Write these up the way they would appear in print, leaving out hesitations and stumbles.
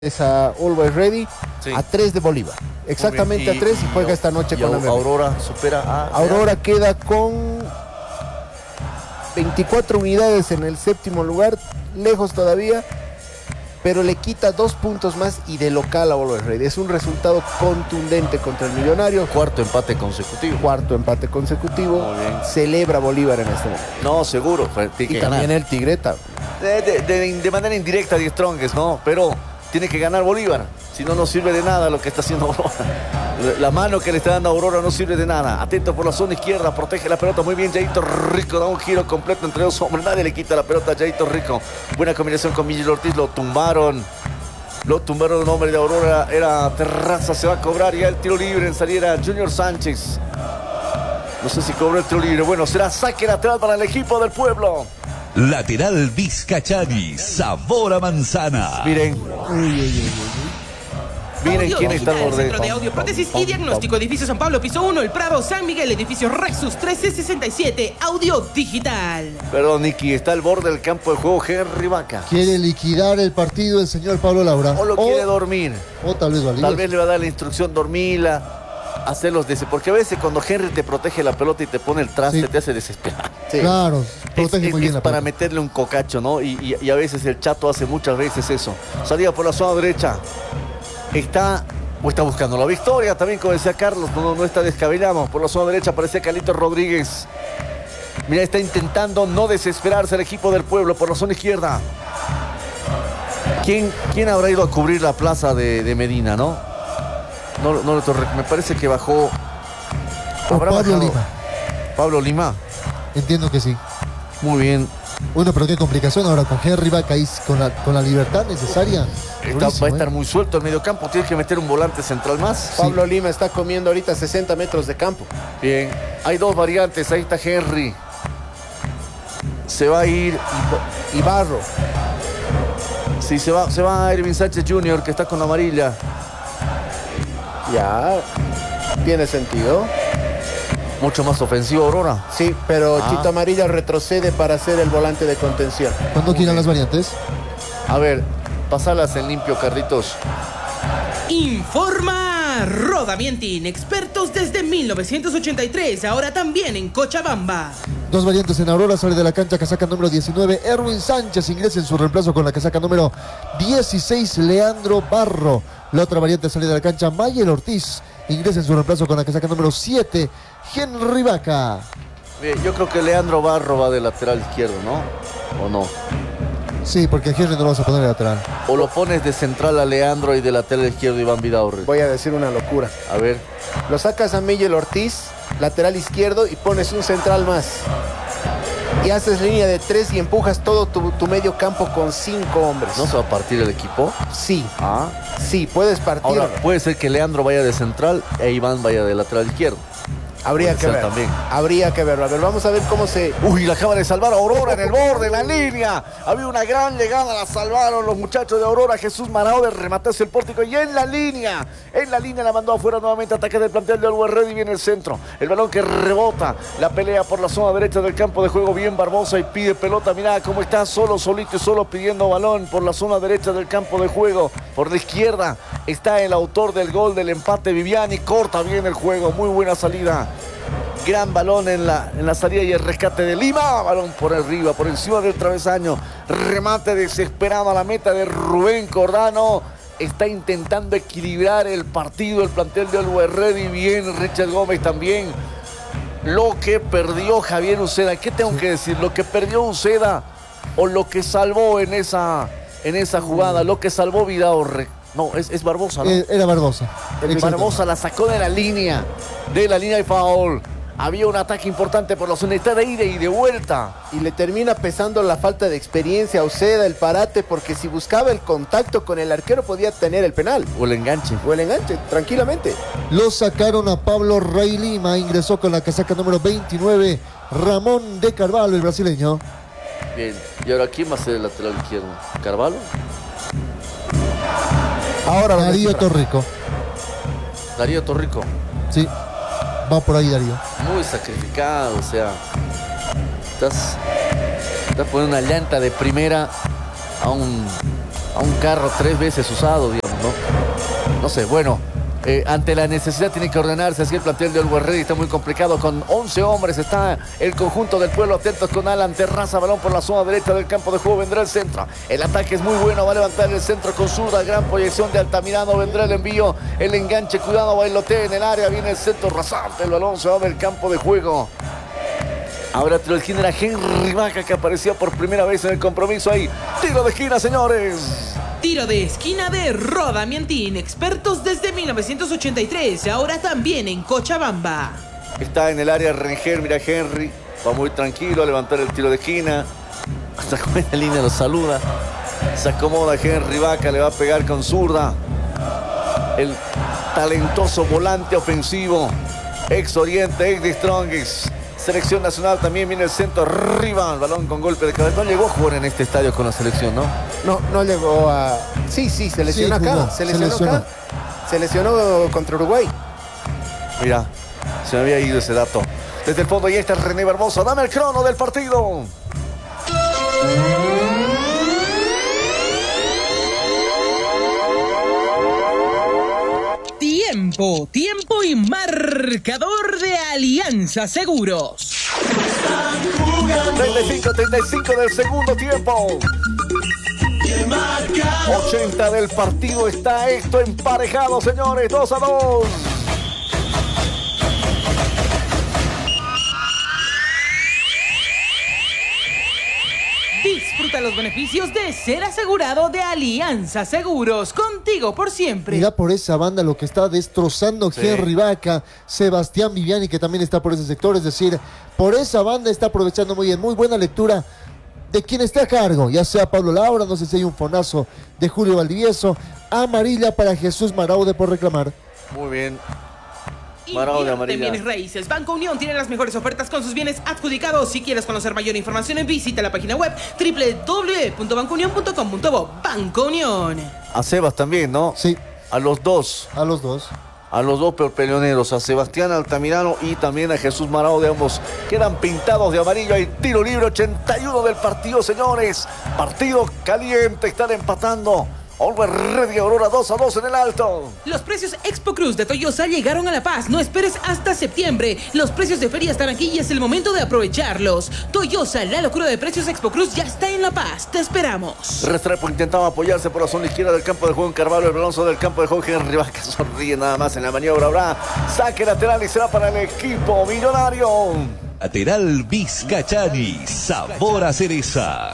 A Always Ready, sí, a 3 de Bolívar. Exactamente a 3 y juega esta noche con Aurora. Aurora supera a... Aurora queda con 24 unidades en el séptimo lugar, lejos todavía, pero le quita 2 puntos más y de local a Always Ready. Es un resultado contundente contra el Millonario. Cuarto empate consecutivo. Cuarto empate consecutivo. Muy bien. Celebra Bolívar en este momento. No, seguro. Y también el Tigreta. De manera indirecta de Strongest, ¿no? Pero tiene que ganar Bolívar. Si no, no sirve de nada lo que está haciendo Aurora. La mano que le está dando a Aurora no sirve de nada. Atento por la zona izquierda, protege la pelota muy bien. Jaito Rico da un giro completo entre dos hombres. Nadie le quita la pelota a Jaito Rico. Buena combinación con Miguel Ortiz. Lo tumbaron. Un hombre de Aurora. Era Terraza, se va a cobrar ya el tiro libre. En saliera Junior Sánchez. No sé si cobró el tiro libre. Bueno, será saque lateral para el equipo del pueblo. Lateral Vizcachani, sabor a manzana. Miren. Miren quién está al borde. Centro de audio, prótesis y diagnóstico. Edificio San Pablo, piso 1, El Prado, San Miguel. Edificio Rexus 1367. Audio digital. Perdón, Nicky, está al borde del campo de juego Henry Vaca. Quiere liquidar el partido el señor Pablo Laura. O lo quiere dormir. O tal vez Valdivia. Tal vez le va a dar la instrucción, dormirla, hacerlos porque a veces cuando Henry te protege la pelota y te pone el traste, Sí. te hace desesperar. Sí. Claro, protege muy bien Es la para pelota. meterle un cocacho, ¿no? Y a veces el Chato hace muchas veces eso. Salida por la zona derecha. Está buscando la victoria. También, como decía Carlos, no está descabellado. Por la zona derecha aparece Carlitos Rodríguez. Mira, está intentando no desesperarse el equipo del pueblo por la zona izquierda. ¿Quién habrá ido a cubrir la plaza de Medina, no? Me parece que bajó. O ¿Habrá Pablo bajado Lima. Pablo Lima. Entiendo que sí. Muy bien. Bueno, pero qué complicación ahora con Henry Vaca ahí con la libertad necesaria. Va a estar muy suelto el mediocampo. Tiene que meter un volante central más. Pablo Lima está comiendo ahorita 60 metros de campo. Bien. Hay dos variantes. Ahí está Henry. Se va a ir Ibarro. Sí, se va Irving Sánchez Jr., que está con la amarilla. Ya. Tiene sentido. Mucho más ofensivo Aurora. Sí, pero Chito Amarilla retrocede para ser el volante de contención. ¿Cuándo quieran las variantes? A ver, pasalas en limpio, Carlitos. Informa Rodamientin, expertos desde 1983, ahora también en Cochabamba. Dos variantes en Aurora, sale de la cancha casaca número 19, Erwin Sánchez ingresa en su reemplazo con la casaca número 16, Leandro Barro. La otra variante sale de la cancha, Mayer Ortiz ingresa en su reemplazo con la casaca número 7, Henry Vaca. Bien, yo creo que Leandro Barro va de lateral izquierdo, ¿no? ¿O no? Sí, porque a Henry no lo vas a poner de lateral. O lo pones de central a Leandro y de lateral izquierdo Iván Vidaurre. Voy a decir una locura. A ver. Lo sacas a Miguel Ortiz, lateral izquierdo, y pones un central más. Y haces línea de 3 y empujas todo tu medio campo con 5 hombres. ¿No se va a partir el equipo? Sí, Ah. sí, puedes partir. Ahora, puede ser que Leandro vaya de central e Iván vaya de lateral izquierdo. Habría puede que ser ver. también. Habría que verlo. A ver, vamos a ver cómo se... Uy, la acaba de salvar Aurora en el borde, en la línea. Había una gran llegada, la salvaron los muchachos de Aurora. Jesús Marao de rematarse el pórtico y en la línea la mandó afuera nuevamente. Ataque del plantel de Always Ready, viene el centro. El balón que rebota, la pelea por la zona derecha del campo de juego. Bien Barbosa y pide pelota. Mirá cómo está solito y solo pidiendo balón por la zona derecha del campo de juego. Por la izquierda está el autor del gol del empate, Viviani. Corta bien el juego, muy buena salida. Gran balón en la salida y el rescate de Lima. Balón por arriba, por encima del travesaño. Remate desesperado a la meta de Rubén Cordano. Está intentando equilibrar el partido, el plantel de Always Ready. Bien, Richard Gómez también. Lo que perdió Javier Uceda. ¿Qué tengo que decir? Lo que perdió Uceda o lo que salvó en esa jugada. Lo que salvó Vidaurre. No, es Barbosa, ¿no? Era Barbosa. Barbosa la sacó de la línea de foul. Había un ataque importante por la zona, está de ida y de vuelta. Y le termina pesando la falta de experiencia a Uceda, el parate, porque si buscaba el contacto con el arquero podía tener el penal. O el enganche. O el enganche, tranquilamente. Lo sacaron a Pablo Rey Lima, ingresó con la casaca número 29, Ramón de Carvalho, el brasileño. Bien, y ahora ¿quién va a ser el lateral izquierdo? ¿Carvalho? Ahora lo Darío descifra. Torrico. Darío Torrico. Sí, va por ahí Darío. Muy sacrificado, o sea, estás poniendo una llanta de primera a un a un carro 3 veces usado, digamos, ¿no? No sé, bueno. Ante la necesidad tiene que ordenarse así el plantel de Always Ready. Está muy complicado con 11 hombres. Está el conjunto del pueblo atentos con Alan Terraza. Balón por la zona derecha del campo de juego. Vendrá el centro. El ataque es muy bueno. Va a levantar el centro con zurda. Gran proyección de Altamirano. Vendrá el envío. El enganche. Cuidado. Bailotea en el área. Viene el centro rasante. El balón se va del campo de juego. Ahora tiro de esquina era Henry Vaca, que aparecía por primera vez en el compromiso ahí. Tiro de esquina, señores. Tiro de esquina de Roda Miantín, expertos desde 1983, ahora también en Cochabamba. Está en el área Rengel, mira Henry, va muy tranquilo a levantar el tiro de esquina. Hasta con esta línea lo saluda. Se acomoda Henry Vaca, le va a pegar con zurda. El talentoso volante ofensivo, ex Oriente, ex de Strongest. Selección nacional también viene el centro arriba, el balón con golpe de cabeza. No llegó a jugar en este estadio con la selección, ¿no? No llegó a... Sí, se lesionó Sí, acá. jugó, Se lesionó acá. Se lesionó contra Uruguay. Mira, se me había ido ese dato. Desde el fondo ya está René Barbosa. Dame el crono del partido. Tiempo y marcador de Alianza Seguros. 35 del segundo tiempo. 80 del partido. Está esto emparejado, señores. 2-2. Disfruta los beneficios de ser asegurado de Alianza Seguros. Contigo por siempre. Mira por esa banda lo que está destrozando Sí. Henry Vaca, Sebastián Viviani, que también está por ese sector. Es decir, por esa banda está aprovechando muy bien. Muy buena lectura de quien está a cargo, ya sea Pablo Laura, no sé si hay un fonazo de Julio Valdivieso. Amarilla para Jesús Maraude por reclamar. Muy bien. Maraude Invierte en amarilla. bienes raíces. Banco Unión tiene las mejores ofertas con sus bienes adjudicados. Si quieres conocer mayor información, visita la página web www.bancounion.com.bo. Banco Unión. A Sebas también, ¿no? Sí, A los dos. a los dos. A los dos peleoneros, a Sebastián Altamirano y también a Jesús Maraude. Ambos quedan pintados de amarillo. Hay tiro libre, 81 del partido, señores. Partido caliente, están empatando. Always Ready Aurora 2-2 en el alto. Los precios Expo Cruz de Toyosa llegaron a La Paz. No esperes hasta septiembre. Los precios de feria están aquí y es el momento de aprovecharlos. Toyosa, la locura de precios Expo Cruz ya está en La Paz. Te esperamos. Restrepo intentaba apoyarse por la zona izquierda del campo de juego en Carvalho. El balón del campo de juego. Henry Vaca sonríe nada más en la maniobra. Habrá saque lateral y será para el equipo millonario. Lateral Vizcachani, sabor a cereza.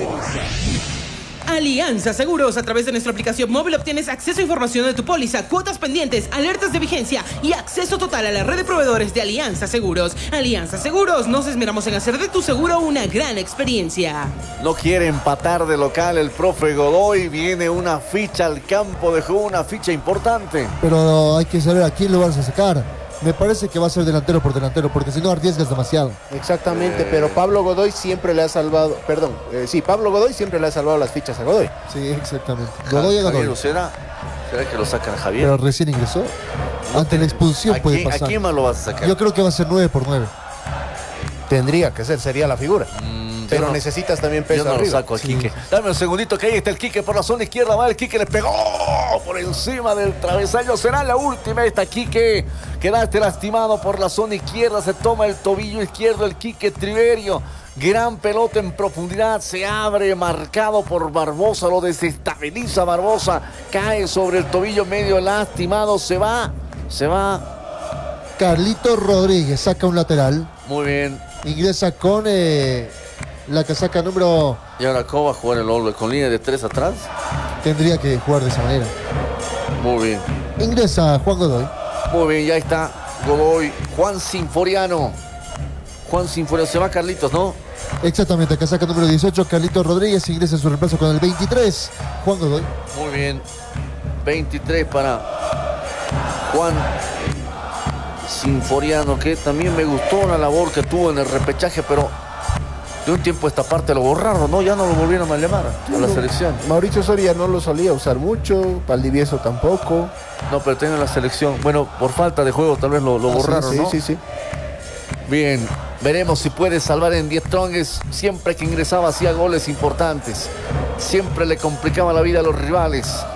Alianza Seguros. A través de nuestra aplicación móvil obtienes acceso a información de tu póliza, cuotas pendientes, alertas de vigencia y acceso total a la red de proveedores de Alianza Seguros. Alianza Seguros, nos esmeramos en hacer de tu seguro una gran experiencia. No quiere empatar de local el profe Godoy. Viene una ficha al campo de juego, una ficha importante. Pero hay que saber a quién lo vas a sacar. Me parece que va a ser delantero por delantero, porque si no arriesgas demasiado. Exactamente, pero Pablo Godoy siempre le ha salvado... Pablo Godoy siempre le ha salvado las fichas a Godoy. Sí, exactamente. Godoy a Javier Godoy. ¿Será que lo sacan a Javier? Pero recién ingresó. Ante la expulsión puede ¿A pasar. quién más lo vas a sacar? Yo creo que va a ser 9 por 9. Tendría que ser, sería la figura. Pero no- necesitas también peso Yo no lo arriba. saco a Quique. Dame un segundito que ahí está el Quique por la zona izquierda. Va el Quique, le pegó por encima del travesaño. Será la última esta, Quique. Quedaste lastimado por la zona izquierda. Se toma el tobillo izquierdo el Quique Triverio. Gran pelota en profundidad. Se abre marcado por Barbosa. Lo desestabiliza Barbosa. Cae sobre el tobillo medio lastimado. Se va. Carlito Rodríguez saca un lateral. Muy bien. Ingresa con la casaca número... Y ahora ¿cómo va a jugar el Olve? ¿Con línea de 3 atrás? Tendría que jugar de esa manera. Muy bien. Ingresa Juan Godoy. Muy bien, ya está Godoy. Juan Sinforiano. Se va Carlitos, ¿no? Exactamente, casaca número 18, Carlito Rodríguez ingresa en su reemplazo con el 23, Juan Godoy. Muy bien. 23 para Juan Sinforiano, que también me gustó la labor que tuvo en el repechaje, pero de un tiempo a esta parte lo borraron, ¿no? Ya no lo volvieron a llamar a la selección. Mauricio Soria no lo solía usar mucho, Valdivieso tampoco. No, pero tengo la selección. Bueno, por falta de juego tal vez lo borraron, sí, ¿no? sí. Bien, veremos si puede salvar en 10 trongues. Siempre que ingresaba hacía goles importantes. Siempre le complicaba la vida a los rivales.